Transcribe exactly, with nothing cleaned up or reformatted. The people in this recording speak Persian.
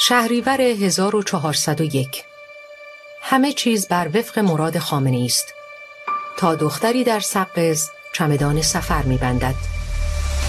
شهریور هزار و چهارصد و یک. همه چیز بر وفق مراد خامنه‌ای است تا دختری در سقز چمدان سفر می‌بندد.